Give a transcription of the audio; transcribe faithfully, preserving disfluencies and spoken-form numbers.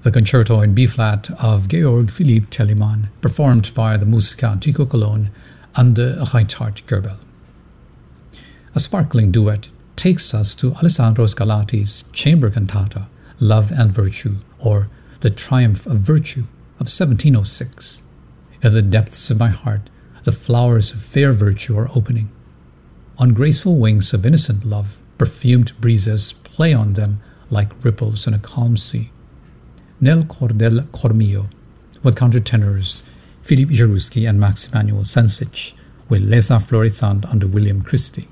the concerto in B-flat of Georg Philipp Telemann, performed by the Musica Antico Cologne under Reinhard Goebel. A sparkling duet takes us to Alessandro Scarlatti's chamber cantata, Love and Virtue, or The Triumph of Virtue, of seventeen oh six. In the depths of my heart, the flowers of fair virtue are opening. On graceful wings of innocent love, perfumed breezes play on them like ripples in a calm sea. Nel cordel cor mio, with countertenors Philippe Jeruski and Max Emanuel Sensich, with Lesa Florissant under William Christie.